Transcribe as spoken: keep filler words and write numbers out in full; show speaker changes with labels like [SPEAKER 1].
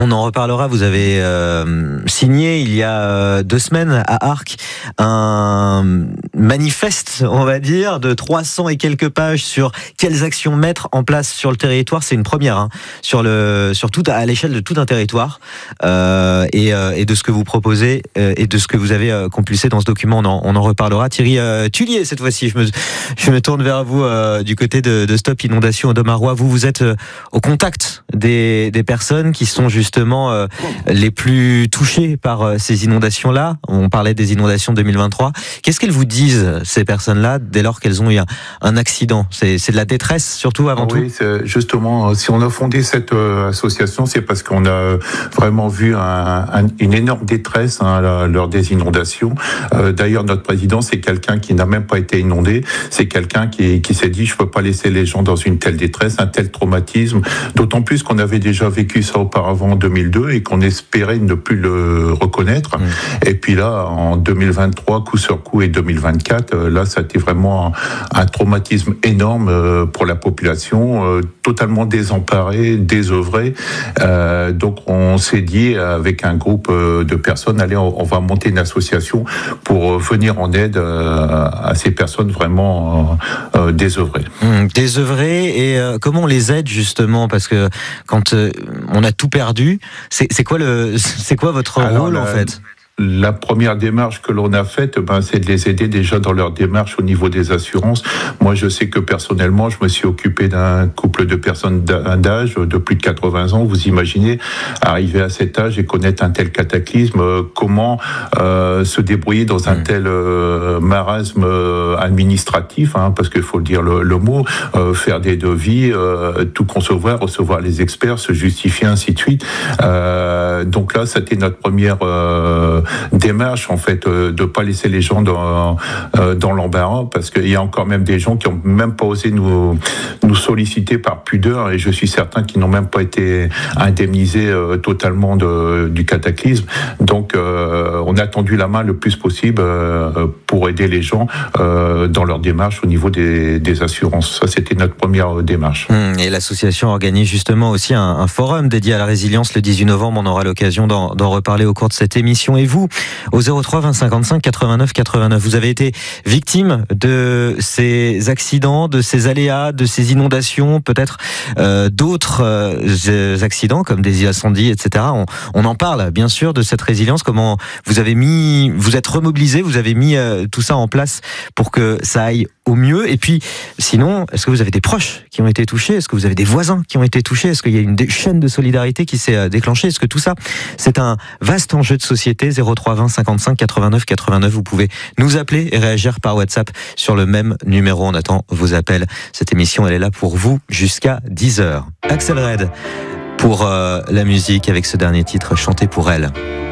[SPEAKER 1] On en reparlera. Vous avez euh, signé il y a euh, deux semaines à Arques un manifeste, on va dire, de trois cents et quelques pages sur quelles actions mettre en place sur le territoire. C'est une première, hein, sur le, sur tout, à l'échelle de tout un territoire, euh, et, euh, et de ce que vous proposez euh, et de ce que vous avez euh, compulsé dans ce document. On en, on en reparlera. Thierry euh, Tullier, cette fois-ci, je me, je me tourne vers vous euh, du côté de, de Stop Inondation Audomarois. Vous, vous êtes euh, au contact des, des personnes qui sont justement justement euh, les plus touchés par euh, ces inondations-là. On parlait des inondations deux mille vingt-trois. Qu'est-ce qu'elles vous disent, ces personnes-là, dès lors qu'elles ont eu un, un accident? C'est, c'est de la détresse, surtout, avant
[SPEAKER 2] oui,
[SPEAKER 1] tout?
[SPEAKER 2] Oui, justement, si on a fondé cette euh, association, c'est parce qu'on a vraiment vu un, un, une énorme détresse hein, lors des inondations. Euh, d'ailleurs, notre président, c'est quelqu'un qui n'a même pas été inondé. C'est quelqu'un qui, qui s'est dit, je peux pas laisser les gens dans une telle détresse, un tel traumatisme. D'autant plus qu'on avait déjà vécu ça auparavant en deux mille deux et qu'on espérait ne plus le reconnaître. Mmh. Et puis là, en deux mille vingt-trois, coup sur coup, et deux mille vingt-quatre, là, ça a été vraiment un, un traumatisme énorme pour la population, euh, totalement désemparée, désœuvrée. Euh, donc, on s'est dit, avec un groupe de personnes, allez, on, on va monter une association pour venir en aide euh, à ces personnes vraiment euh, désœuvrées.
[SPEAKER 1] Mmh, désœuvrées, et euh, comment on les aide, justement? Parce que quand euh, on a tout perdu, c'est, c'est quoi le, c'est quoi votre
[SPEAKER 2] Alors,
[SPEAKER 1] rôle,
[SPEAKER 2] la,
[SPEAKER 1] en fait?
[SPEAKER 2] La première démarche que l'on a faite, ben, c'est de les aider déjà dans leur démarche au niveau des assurances. Moi, je sais que personnellement, je me suis occupé d'un couple de personnes d'âge de plus de quatre-vingts ans. Vous imaginez, arriver à cet âge et connaître un tel cataclysme, euh, comment euh, se débrouiller dans un mmh. tel euh, marasme euh, administratif, hein, parce qu'il faut le dire le, le mot, euh, faire des devis, euh, tout concevoir, recevoir les experts, se justifier, ainsi de suite. Euh, donc là, c'était notre première euh, démarche, en fait, euh, de pas laisser les gens dans euh, dans l'embarras, parce qu'il y a encore même des gens qui ont même pas osé nous nous solliciter par pudeur, et je suis certain qu'ils n'ont même pas été indemnisés euh, totalement de, du cataclysme. Donc euh, on a tendu la main le plus possible euh, pour aider les gens euh, dans leur démarche au niveau des, des assurances. Ça, c'était notre première démarche.
[SPEAKER 1] Et l'association organise justement aussi un, un forum dédié à la résilience le dix-huit novembre. On aura l'occasion d'en, d'en reparler au cours de cette émission. Et vous, au zéro trois vingt cinquante-cinq quatre-vingt-neuf quatre-vingt-neuf, vous avez été victime de ces accidents, de ces aléas, de ces inondations, peut-être euh, d'autres euh, accidents comme des incendies, et cetera. On, on en parle, bien sûr, de cette résilience. Comment vous avez mis, vous êtes remobilisé, vous avez mis euh, tout ça en place pour que ça aille au mieux. Et puis, sinon, est-ce que vous avez des proches qui ont été touchés? Est-ce que vous avez des voisins qui ont été touchés? Est-ce qu'il y a une chaîne de solidarité qui s'est déclenchée? Est-ce que tout ça, c'est un vaste enjeu de société? Zéro trois vingt cinquante-cinq quatre-vingt-neuf quatre-vingt-neuf. Vous pouvez nous appeler et réagir par WhatsApp sur le même numéro. On attend vos appels. Cette émission, elle est là pour vous jusqu'à dix heures. Axel Red pour euh, la musique avec ce dernier titre, Chanter pour elle.